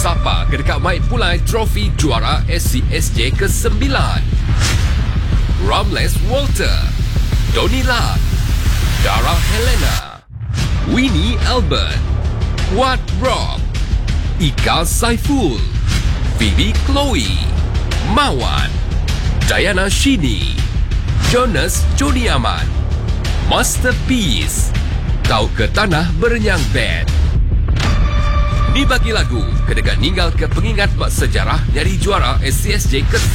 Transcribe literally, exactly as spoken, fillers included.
Sapa kedekat Mike Pulai trofi juara S C S J ke sembilan. Ramles Walter, Tony Lat, Dara Helena, Winnie Albert, Wat Rock, Ika Saiful, Phoebe Chloe, Mawan, Diana Shini, Jonas Joni Aman, Masterpiece, Kau ke Tanah Berenyang Band. Dibagi lagu kedekat ninggal ke pengingat bak sejarah dari juara S C S J ke